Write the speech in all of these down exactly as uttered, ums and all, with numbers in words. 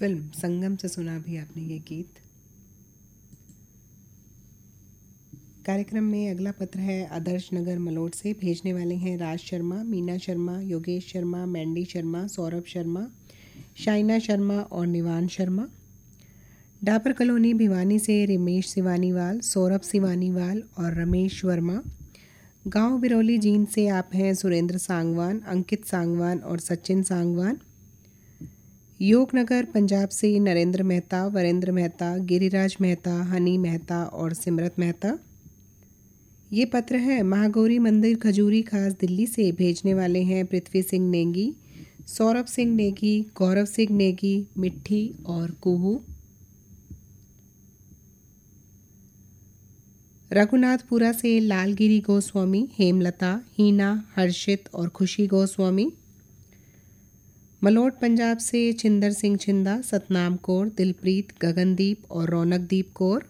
Film संगम से सुना भी आपने ये गीत। कार्यक्रम में अगला पत्र है आदर्श नगर मलोट से। भेजने वाले हैं राज शर्मा, मीना शर्मा, योगेश शर्मा, मैंडी शर्मा, सौरभ शर्मा, शाइना शर्मा और निवान शर्मा। डाबर कॉलोनी भिवानी से रमेश सिवानीवाल, सौरभ सिवानीवाल और रमेश वर्मा। गांव बिरौली जींद से आप हैं सुरेंद्र सांगवान, अंकित सांगवान और सचिन सांगवान। योगनगर पंजाब से नरेंद्र मेहता, वरेंद्र मेहता, गिरिराज मेहता, हनी मेहता और सिमरत मेहता। ये पत्र है महागौरी मंदिर खजूरी खास दिल्ली से। भेजने वाले हैं पृथ्वी सिंह नेगी, सौरभ सिंह नेगी, गौरव सिंह नेगी, मिट्ठी और कुहू। रघुनाथपुरा से लालगिरी गोस्वामी, हेमलता, हीना, हर्षित और खुशी गोस्वामी। मलोट पंजाब से छिंदर सिंह छिंदा, सतनाम कौर, दिलप्रीत, गगनदीप और रौनकदीप कौर।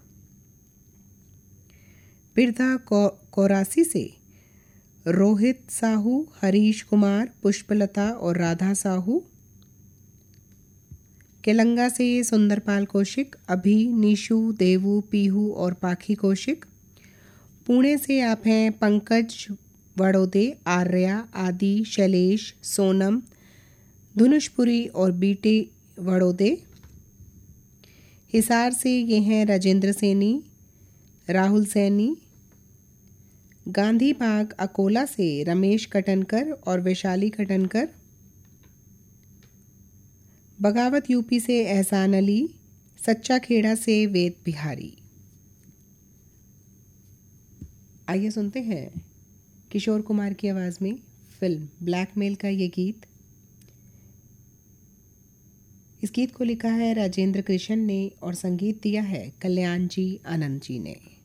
बिरधा कोरासी से रोहित साहू, हरीश कुमार, पुष्पलता और राधा साहू। केलंगा से सुंदरपाल कौशिक, अभी, नीशू, देवू, पीहू और पाखी कौशिक। पुणे से आप हैं पंकज वड़ोदे, आर्या, आदि, शैलेश, सोनम, धनुषपुरी और बीटे वड़ोदे। हिसार से ये हैं राजेंद्र सैनी, राहुल सैनी। गांधी बाग अकोला से रमेश कटनकर और वैशाली कटनकर। बगावत यूपी से एहसान अली, सच्चा खेड़ा से वेद बिहारी। आइए सुनते हैं किशोर कुमार की आवाज़ में फिल्म ब्लैकमेल का ये गीत। इस गीत को लिखा है राजेंद्र कृष्ण ने और संगीत दिया है कल्याण जी आनंद जी ने।